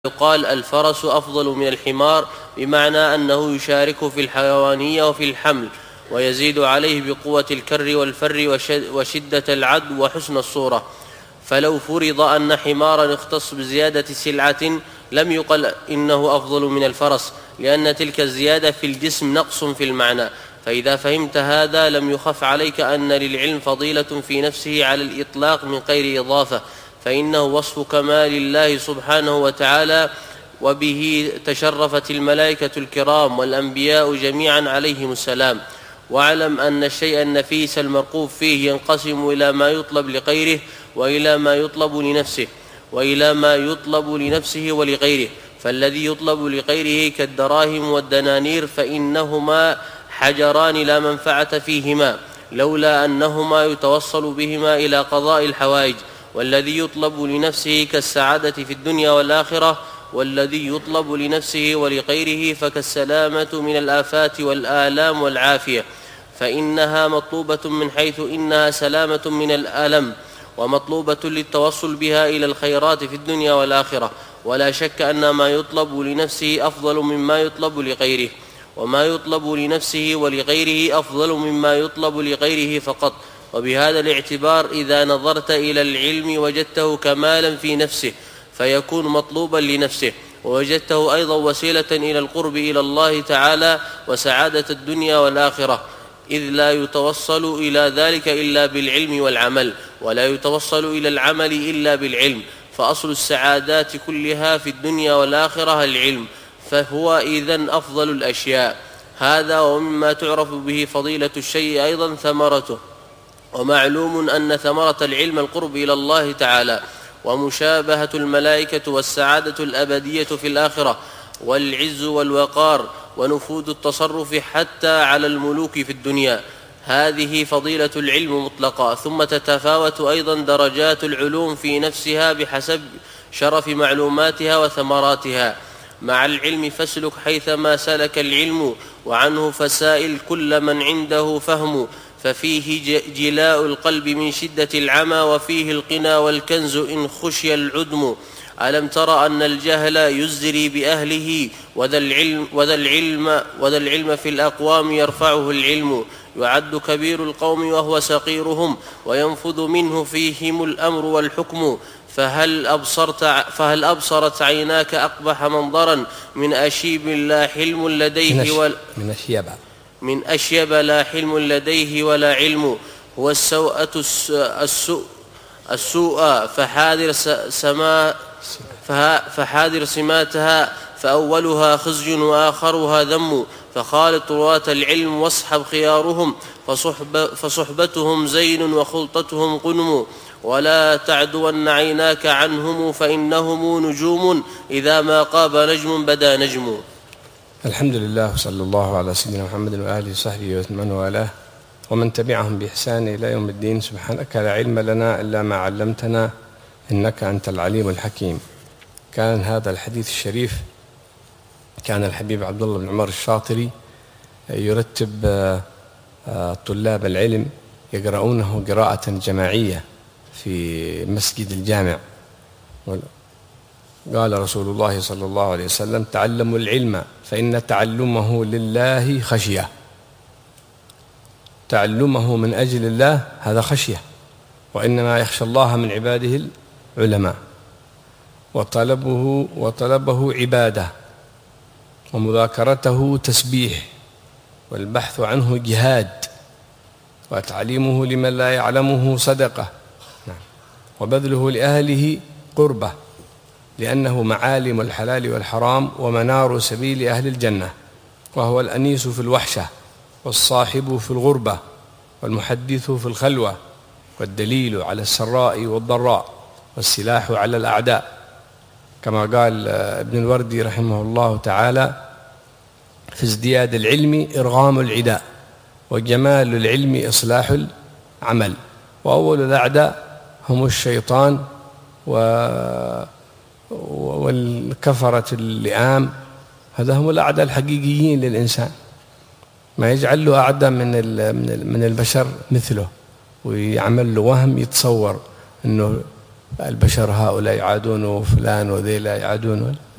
يقال الفرس أفضل من الحمار، بمعنى أنه يشارك في الحيوانية وفي الحمل، ويزيد عليه بقوة الكر والفر وشدة العدو وحسن الصورة. فلو فرض أن حمارا اختص بزيادة سلعة لم يقل إنه أفضل من الفرس، لأن تلك الزيادة في الجسم نقص في المعنى. فإذا فهمت هذا لم يخف عليك أن للعلم فضيلة في نفسه على الإطلاق من غير إضافة، فإنه وصف كمال الله سبحانه وتعالى، وبه تشرفت الملائكة الكرام والأنبياء جميعا عليهم السلام. واعلم أن الشيء النفيس المرغوب فيه ينقسم إلى ما يطلب لغيره وإلى ما يطلب لنفسه ولغيره. فالذي يطلب لغيره كالدراهم والدنانير فإنهما حجران لا منفعة فيهما، لولا أنهما يتوصل بهما إلى قضاء الحوائج. والذي يطلب لنفسه كالسعادة في الدنيا والآخرة، والذي يطلب لنفسه ولغيره فكالسلامة من الآفات والآلام والعافية، فإنها مطلوبة من حيث إنها سلامة من الألم، ومطلوبة للتوصل بها إلى الخيرات في الدنيا والآخرة. ولا شك أن ما يطلب لنفسه أفضل مما يطلب لغيره، وما يطلب لنفسه ولغيره أفضل مما يطلب لغيره فقط. وبهذا الاعتبار إذا نظرت إلى العلم وجدته كمالا في نفسه فيكون مطلوبا لنفسه، ووجدته أيضا وسيلة إلى القرب إلى الله تعالى وسعادة الدنيا والآخرة، إذ لا يتوصل إلى ذلك إلا بالعلم والعمل، ولا يتوصل إلى العمل إلا بالعلم. فأصل السعادات كلها في الدنيا والآخرة العلم، فهو إذن أفضل الأشياء. هذا ومما تعرف به فضيلة الشيء أيضا ثمرته. ومعلوم أن ثمرة العلم القرب إلى الله تعالى، ومشابهة الملائكة، والسعادة الأبدية في الآخرة، والعز والوقار، ونفوذ التصرف حتى على الملوك في الدنيا. هذه فضيلة العلم مطلقة. ثم تتفاوت أيضا درجات العلوم في نفسها بحسب شرف معلوماتها وثمراتها. مع العلم فاسلك حيثما سلك العلم، وعنه فسائل كل من عنده فهم، ففيه جلاء القلب من شدة العمى، وفيه القنا والكنز إن خشي العدم. ألم تر أن الجهل يزري بأهله، وذا العلم في الأقوام يرفعه العلم. يعد كبير القوم وهو صغيرهم، وينفذ منه فيهم الأمر والحكم. فهل أبصرت عيناك أقبح منظرا من أشيب لا حلم لديه من أشيب لا حلم لديه ولا علم. هو السوء فحاذر سماتها، فأولها خزي وآخرها ذم. فخالط رواة العلم واصحب خيارهم، فصحبتهم زين وخلطتهم غنم. ولا تعدون عيناك عنهم فإنهم نجوم، إذا ما قاب نجم بدا نجم. الحمد لله، وصلى الله على سيدنا محمد وآله وصحبه ومن والاه ومن تبعهم بإحسان إلى يوم الدين. سبحانك لا علم لنا إلا ما علمتنا، إنك أنت العليم الحكيم. كان هذا الحديث الشريف كان الحبيب عبد الله بن عمر الشاطري يرتب طلاب العلم يقرؤونه قراءة جماعية في مسجد الجامع. قال رسول الله صلى الله عليه وسلم: تعلموا العلم فإن تعلمه لله خشية. تعلمه من أجل الله هذا خشية، وإنما يخشى الله من عباده العلماء. وطلبه عبادة، ومذاكرته تسبيح، والبحث عنه جهاد، وتعليمه لمن لا يعلمه صدقة، وبذله لأهله قربة، لأنه معالم الحلال والحرام ومنار سبيل أهل الجنة. وهو الأنيس في الوحشة، والصاحب في الغربة، والمحدث في الخلوة، والدليل على السراء والضراء، والسلاح على الأعداء. كما قال ابن الوردي رحمه الله تعالى: في ازدياد العلم إرغام العداء، وجمال العلم إصلاح العمل. وأول الأعداء هم الشيطان والكفرة اللئام، هذا هم الأعداء الحقيقيين للإنسان. ما يجعل له أعداء من البشر مثله، ويعمل له وهم يتصور أنه البشر هؤلاء يعادون فلان وذيلا يعادون.